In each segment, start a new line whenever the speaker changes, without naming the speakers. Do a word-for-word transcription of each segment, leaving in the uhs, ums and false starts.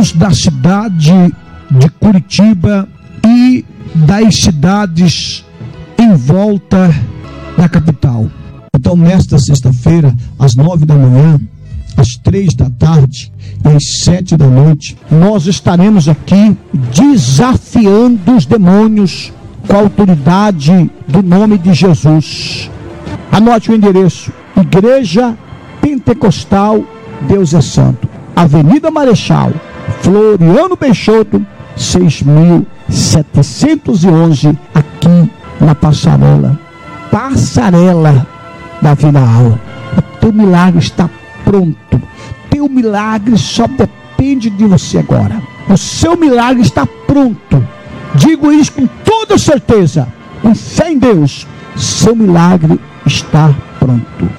irmãos da cidade de Curitiba e das cidades em volta da capital. Então, nesta sexta-feira, às nove da manhã, às três da tarde e às sete da noite, nós estaremos aqui desafiando os demônios com a autoridade do nome de Jesus. Anote o endereço: Igreja Pentecostal Deus é Santo, Avenida Marechal Floriano Peixoto, seis mil setecentos e onze, aqui na Passarela. Passarela da Vila Aula. O teu milagre está pronto. Teu milagre só depende de você agora. O seu milagre está pronto. Digo isso com toda certeza. Com fé em Deus, seu milagre está pronto.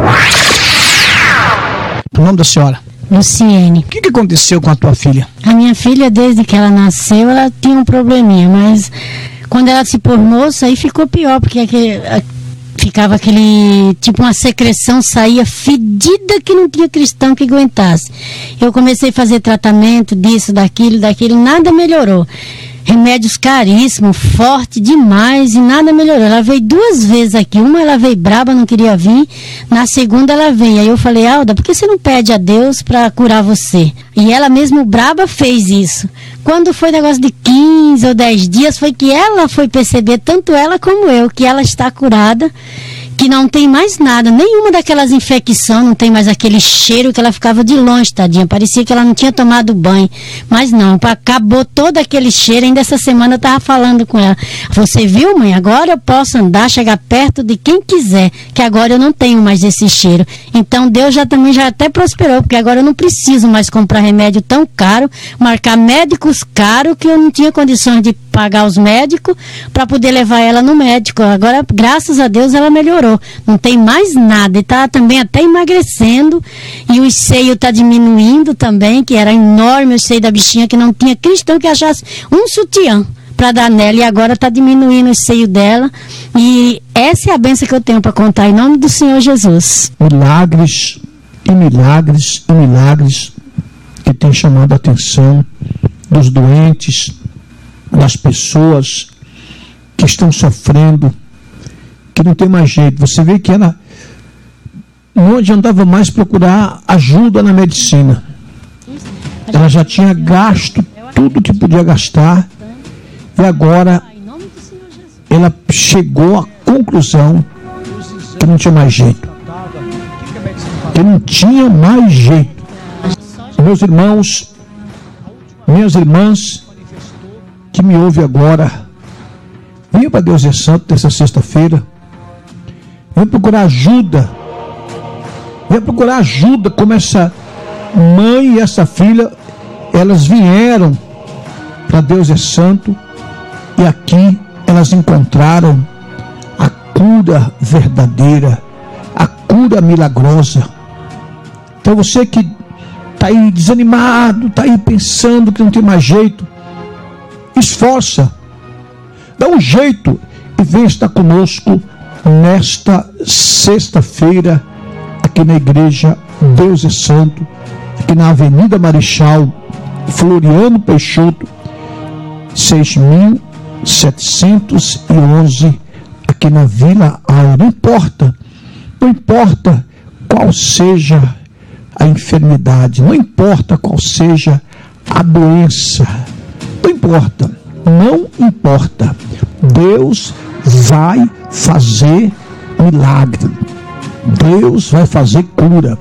O nome da senhora?
Luciene.
O que, que aconteceu com a tua filha?
A minha filha, desde que ela nasceu, ela tinha um probleminha, mas quando ela se pôr moça, aí ficou pior, porque aquele, ficava aquele, tipo uma secreção, saía fedida que não tinha cristão que aguentasse. Eu comecei a fazer tratamento disso, daquilo, daquilo, nada melhorou. Remédios caríssimos, forte demais e nada melhorou. Ela veio duas vezes aqui. Uma ela veio braba, não queria vir. Na segunda ela veio. Aí eu falei: Alda, por que você não pede a Deus para curar você? E ela mesmo braba fez isso. Quando foi negócio de quinze ou dez dias, foi que ela foi perceber, tanto ela como eu, que ela está curada, que não tem mais nada, nenhuma daquelas infecções, não tem mais aquele cheiro que ela ficava de longe, tadinha, parecia que ela não tinha tomado banho, mas não, acabou todo aquele cheiro. Ainda essa semana eu estava falando com ela: você viu, mãe, agora eu posso andar, chegar perto de quem quiser, que agora eu não tenho mais esse cheiro. Então Deus já também já até prosperou, porque agora eu não preciso mais comprar remédio tão caro, marcar médicos caros, que eu não tinha condições de pagar os médicos para poder levar ela no médico. Agora, graças a Deus, ela melhorou. Não tem mais nada. E está também até emagrecendo. E o seio está diminuindo também, que era enorme o seio da bichinha, que não tinha cristão que achasse um sutiã para dar nela. E agora está diminuindo o seio dela. E essa é a bênção que eu tenho para contar em nome do Senhor Jesus.
Milagres e milagres e milagres que tem chamado a atenção dos doentes, das pessoas que estão sofrendo, que não tem mais jeito. Você vê que ela não adiantava mais procurar ajuda na medicina. Ela já tinha gasto tudo que podia gastar e agora ela chegou à conclusão que não tinha mais jeito. Que não tinha mais jeito. Meus irmãos, minhas irmãs que me ouve agora, venha para Deus é Santo dessa sexta-feira. Venha procurar ajuda. Venha procurar ajuda, como essa mãe e essa filha, elas vieram para Deus é Santo e aqui elas encontraram a cura verdadeira, a cura milagrosa. Então você que está aí desanimado, está aí pensando que não tem mais jeito, esforça, dá um jeito e vem estar conosco nesta sexta-feira aqui na Igreja Deus é Santo, aqui na Avenida Marechal Floriano Peixoto, seis mil setecentos e onze, aqui na Vila Aula. Não importa, não importa qual seja a enfermidade, não importa qual seja a doença, não importa, não importa. Deus vai fazer milagre. Deus vai fazer cura.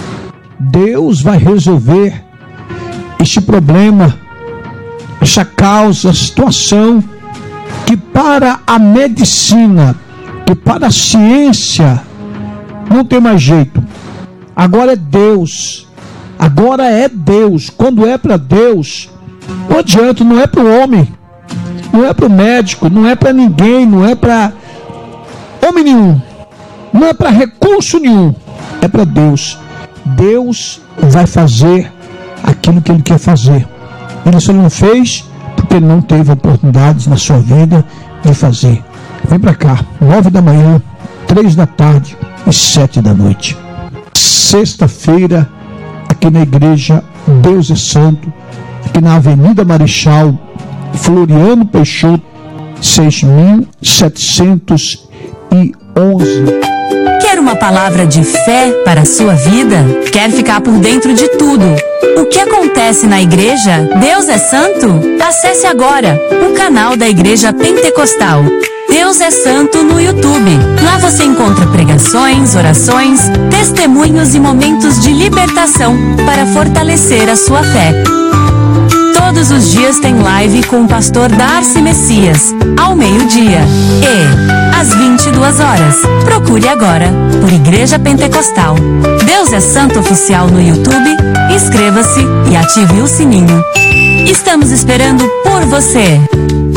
Deus vai resolver este problema, essa causa, situação que para a medicina, que para a ciência não tem mais jeito. Agora é Deus. Agora é Deus. Quando é para Deus, não adianta, não é para o homem, não é para o médico, não é para ninguém, não é para homem nenhum, não é para recurso nenhum, é para Deus. Deus vai fazer aquilo que Ele quer fazer. Ele só não fez porque Ele não teve oportunidade na sua vida de fazer. Vem para cá, nove da manhã, três da tarde e sete da noite. Sexta-feira, aqui na Igreja Deus é Santo, aqui aqui na Avenida Marechal Floriano Peixoto, seis mil setecentos e onze.
Quer uma palavra de fé para a sua vida? Quer ficar por dentro de tudo? O que acontece na igreja? Deus é Santo? Acesse agora o canal da Igreja Pentecostal Deus é Santo no YouTube. Lá você encontra pregações, orações, testemunhos e momentos de libertação para fortalecer a sua fé. Todos os dias tem live com o pastor Darcy Messias, ao meio-dia e às vinte e duas horas. Procure agora por Igreja Pentecostal Deus é Santo Oficial no YouTube, inscreva-se e ative o sininho. Estamos esperando por você!